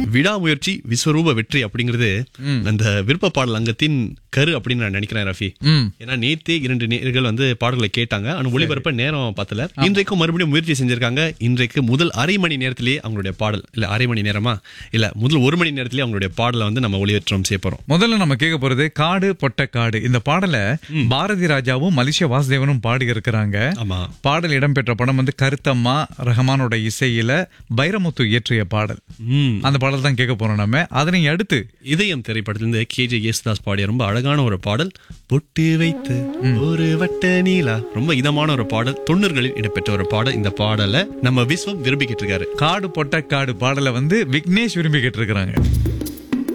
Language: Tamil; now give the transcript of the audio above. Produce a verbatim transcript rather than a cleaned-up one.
விடாமுயற்சி விஸ்வரூப வெற்றி அப்படிங்கிறது அந்த விருப்ப பாடல் அங்கத்தின் கரு அப்படின்னு நான் நினைக்கிறேன் ரஃபி. ஏன்னா நேத்தே இரண்டு நேர்கள் வந்து பாடல்களை கேட்டாங்க, ஆனா ஒளிபரப்ப நேரம் பார்த்தல. இன்றைக்கும் மறுபடியும் முயற்சி செஞ்சிருக்காங்க. இன்றைக்கு முதல் அரை மணி நேரத்திலேயே அவங்களுடைய பாடல் இல்ல அரை மணி நேரமா இல்ல முதல் ஒரு மணி நேரத்திலேயே அவங்களுடைய பாடலை வந்து நம்ம ஒளியேற்றம் செய்ய போறோம். முதல்ல நம்ம கேட்க போறது காடு பொட்ட காடு. இந்த பாடலை பாரதி ராஜாவும் மலேசியா வாசுதேவனும் பாடி இருக்கிறாங்க. ஆமா, பாடல் இடம்பெற்ற படம் வந்து கருத்தம்மா. ரஹ்மானோட இசையில பைரமுத்து இயற்றிய பாடல். அந்த பாடல் தான் கேட்க போறோம் நம்ம. அதனை அடுத்து இதயம் திரைப்படத்திலிருந்து கே ஜே யேசுதாஸ் பாடிய ரொம்ப அழகான ஒரு பாடல், பொட்டு வைத்து ஒரு வட்ட நீலா. ரொம்ப இதமான ஒரு பாடல், தொண்ணூறுகளில் இடம்பெற்ற ஒரு பாடல். இந்த பாடலை நம்ம விஸ்வம் விரும்பிக்கிட்டு இருக்காரு. காடு பொட்ட காடு பாடலை வந்து விக்னேஷ் விரும்பிக்கிட்டு இருக்கிறாங்க.